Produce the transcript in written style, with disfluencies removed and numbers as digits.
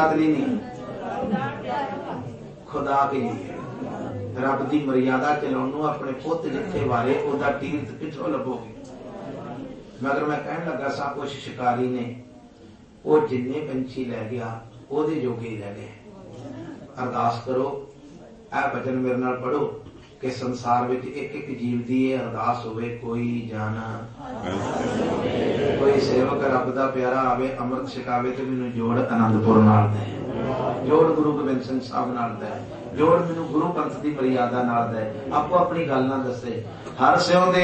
ਲਈ ਨਹੀਂ, ਖੁਦਾ ਕੇ ਲਈ। ਰੱਬ ਦੀ ਮਰਿਆਦਾ ਚਲਾਉਣ ਨੂੰ ਆਪਣੇ ਪੁੱਤ ਜਿੱਥੇ ਵਾਰੇ ਉਹਦਾ ਤੀਰਥ ਕਿੱਥੋਂ ਲੱਭੋਗੇ। ਮਗਰ ਮੈਂ ਕਹਿਣ ਲੱਗਾ ਸਾਂ ਕੁਛ ਸ਼ਿਕਾਰੀ ਨੇ ਉਹ ਜਿੰਨੇ ਪੰਛੀ ਲੈ ਗਿਆ ਉਹਦੇ ਜੋਗੇ ਹੀ ਰਹਿ ਗਏ। ਅਰਦਾਸ ਕਰੋ, ਇਹ ਬਚਨ ਮੇਰੇ ਨਾਲ ਪੜੋ ਕਿ ਸੰਸਾਰ ਵਿੱਚ ਇੱਕ ਇੱਕ ਜੀਵ ਦੀ ਇਹ ਅਰਦਾਸ ਹੋਵੇ, ਕੋਈ ਜਨ ਕੋਈ ਸੇਵਕ ਰੱਬ ਦਾ ਪਿਆਰਾ ਆਵੇ, ਅੰਮ੍ਰਿਤ ਛਕਾਵੇ ਤੇ ਮੈਨੂੰ ਜੋੜ ਆਨੰਦਪੁਰ ਨਾਲ ਦੇ, ਜੋੜ ਗੁਰੂ ਗੋਬਿੰਦ ਸਿੰਘ ਸਾਹਿਬ ਨਾਲ ਦੇ, ਜੋੜ ਮੈਨੂੰ ਗੁਰੂ ਪੰਥ ਦੀ ਮਰਿਆਦਾ ਨਾਲ ਦੇ। ਆਪੋ ਆਪਣੀ ਗੱਲ ਨਾ ਦੱਸੇ। ਹਰ ਸਿਉ ਦੇ